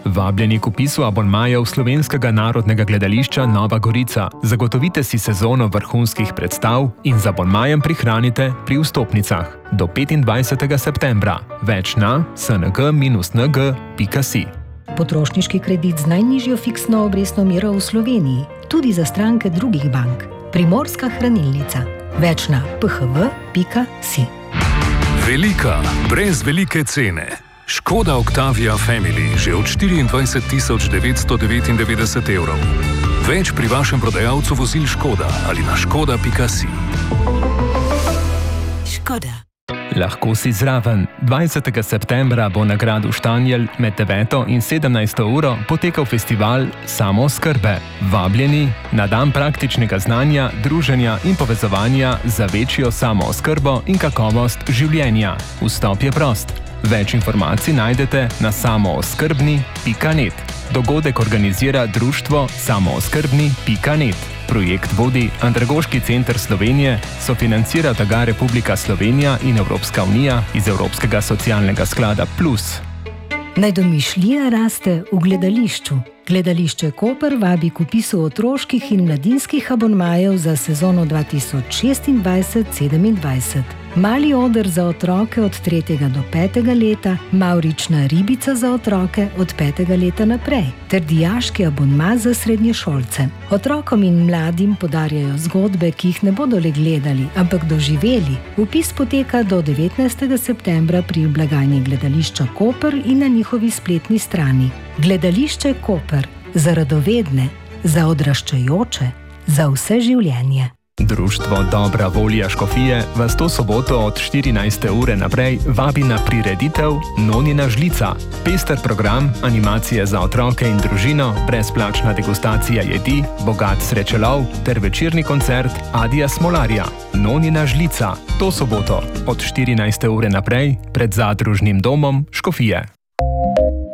Vabljeni k vpisu abonmajev Slovenskega narodnega gledališča Nova Gorica. Zagotovite si sezono vrhunskih predstav in z abonmajem prihranite pri vstopnicah. Do 25. septembra. Več na sng-ng.si. Potrošniški kredit z najnižjo fiksno obrestno mero v Sloveniji, tudi za stranke drugih bank. Primorska hranilnica. Več na phv.si. Velika, brez velike cene. Škoda Octavia Family že od 24.999 evrov. Več pri vašem prodajalcu vozil Škoda ali na škoda.si. Škoda. Lahko si zraven. 20. septembra bo na gradu Štanjel med 9. in 17. uro potekal festival Samooskrbe. Vabljeni na dan praktičnega znanja, druženja in povezovanja za večjo samooskrbo in kakovost življenja. Vstop je prost. Več informacij najdete na samooskrbni.net. Dogodek organizira društvo samooskrbni.net. Projekt vodi Andragoški center Slovenije, sofinancirata ga Republika Slovenija in Evropska unija iz Evropskega socialnega sklada Plus. Naj domišljija raste v gledališču. Gledališče Koper vabi k vpisu otroških in mladinskih abonmajev za sezono 2026-27. Mali oder za otroke od 3. do 5. leta, mavrična ribica za otroke od 5. leta naprej, ter dijaški abonma za srednješolce. Otrokom in mladim podarjajo zgodbe, ki jih ne bodo le gledali, ampak doživeli. Vpis poteka do 19. septembra pri blagajni gledališča Koper in na njihovi spletni strani. Gledališče Koper. Za radovedne, za odraščajoče, za vse življenje. Društvo Dobra volja Škofije vas to soboto od 14. ure naprej vabi na prireditev Nonina žlica. Pester program, animacije za otroke in družino, brezplačna degustacija jedi, bogat srečelov ter večerni koncert Adija Smolarja. Nonina žlica. To soboto od 14. ure naprej pred Zadružnim domom Škofije.